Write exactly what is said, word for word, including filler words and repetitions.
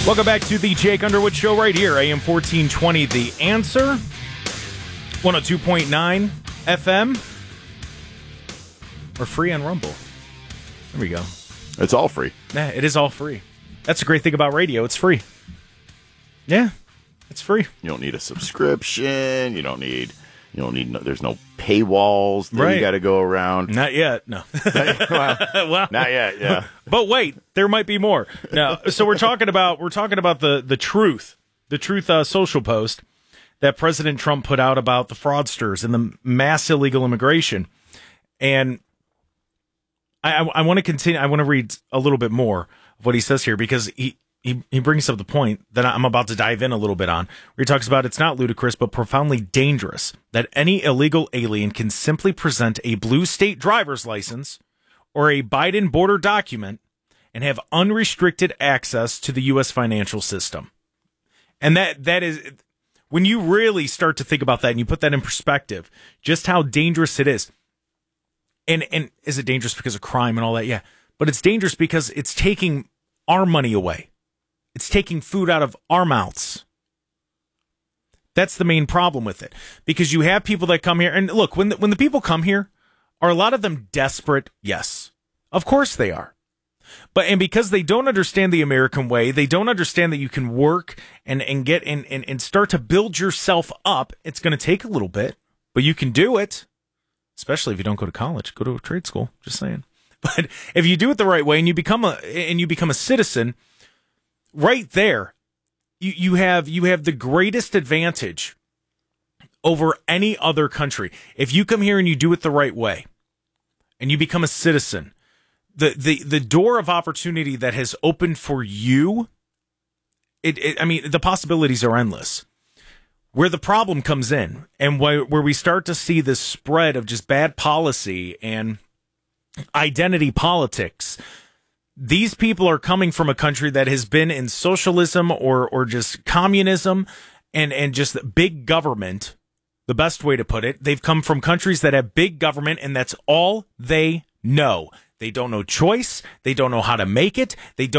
Welcome back to the Jake Underwood Show right here, A M fourteen twenty, The Answer, one oh two point nine F M, or free on Rumble. There we go. It's all free. Nah, it is all free. That's the great thing about radio. It's free. Yeah, it's free. You don't need a subscription. You don't need, you don't need, no, there's no paywalls that Right. you got to go around. Not yet, no. well, well, not yet, yeah. But wait, there might be more. Now, so we're talking about we're talking about the the truth, the truth uh, social post that President Trump put out about the fraudsters and the mass illegal immigration, and I, I, I want to continue. I want to read a little bit more of what he says here because he. He, he brings up the point that I'm about to dive in a little bit on, where he talks about it's not ludicrous but profoundly dangerous that any illegal alien can simply present a blue state driver's license or a Biden border document and have unrestricted access to the U S financial system. And that that is, when you really start to think about that and you put that in perspective, just how dangerous it is. And and is it dangerous because of crime and all that? Yeah. But it's dangerous because it's taking our money away. It's taking food out of our mouths. That's the main problem with it. Because you have people that come here. And look, when the, when the people come here, are a lot of them desperate? Yes. Of course they are. But and because they don't understand the American way, they don't understand that you can work and, and get and, and, and start to build yourself up. It's going to take a little bit, but you can do it. Especially if you don't go to college. Go to a trade school. Just saying. But if you do it the right way and you become a and you become a citizen, right there, you, you have you have the greatest advantage over any other country. If you come here and you do it the right way and you become a citizen, the the, the door of opportunity that has opened for you, it, it I mean, the possibilities are endless. Where the problem comes in and where, where we start to see this spread of just bad policy and identity politics, these people are coming from a country that has been in socialism or or just communism and, and just big government, the best way to put it. They've come from countries that have big government, and that's all they know. They don't know choice. They don't know how to make it. They don't